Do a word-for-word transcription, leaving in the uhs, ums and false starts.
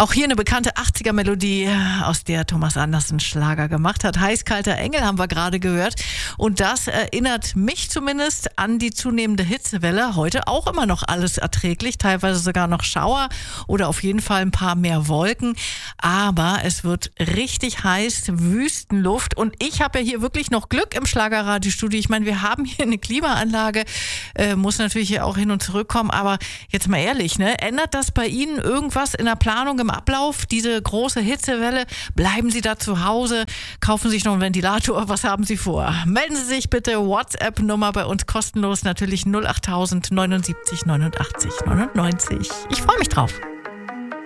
Auch hier eine bekannte achtziger-Melodie, aus der Thomas Andersen Schlager gemacht hat. Heiß-kalter Engel haben wir gerade gehört. Und das erinnert mich zumindest an die zunehmende Hitzewelle. Heute auch immer noch alles erträglich, teilweise sogar noch Schauer oder auf jeden Fall ein paar mehr Wolken. Aber es wird richtig heiß, Wüstenluft. Und ich habe ja hier wirklich noch Glück im Schlagerradiostudio. Ich meine, wir haben hier eine Klimaanlage, äh, muss natürlich hier auch hin und zurückkommen. Aber jetzt mal ehrlich, ne? Ändert das bei Ihnen irgendwas in der Planung, im Ablauf, diese große Hitzewelle? Bleiben Sie da zu Hause? Kaufen Sie sich noch einen Ventilator? Was haben Sie vor? Melden Sie sich bitte, WhatsApp-Nummer bei uns kostenlos, natürlich null achttausend neunundsiebzig neunundachtzig neunundneunzig. Ich freue mich drauf.